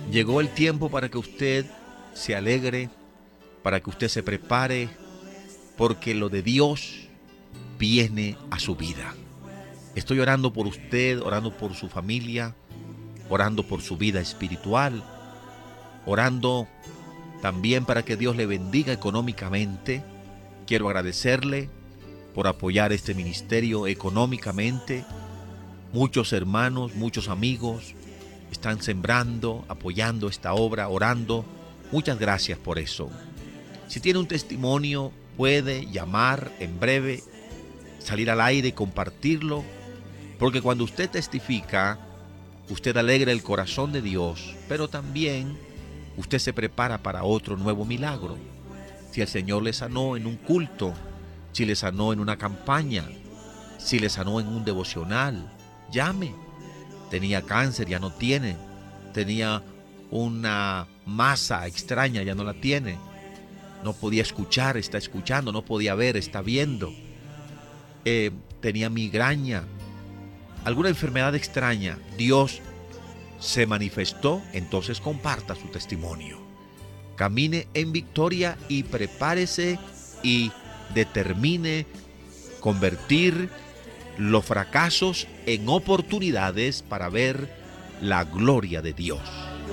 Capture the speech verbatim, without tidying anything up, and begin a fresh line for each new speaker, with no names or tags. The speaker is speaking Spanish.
Llegó el tiempo para que usted se alegre, para que usted se prepare, porque lo de Dios viene a su vida. Estoy orando por usted, orando por su familia, orando por su vida espiritual, orando también para que Dios le bendiga económicamente. Quiero agradecerle por apoyar este ministerio económicamente. Muchos hermanos, muchos amigos están sembrando, apoyando esta obra, orando. Muchas gracias por eso. Si tiene un testimonio, puede llamar en breve, salir al aire y compartirlo, porque cuando usted testifica, usted alegra el corazón de Dios, pero también usted se prepara para otro nuevo milagro. Si el Señor le sanó en un culto, si le sanó en una campaña, si le sanó en un devocional, llame. Tenía cáncer, ya no tiene. Tenía una masa extraña, ya no la tiene. No podía escuchar, está escuchando. No podía ver, está viendo. Eh, tenía migraña, alguna enfermedad extraña. Dios se manifestó, entonces comparta su testimonio. Camine en victoria y prepárese y determine convertir los fracasos en oportunidades para ver la gloria de Dios.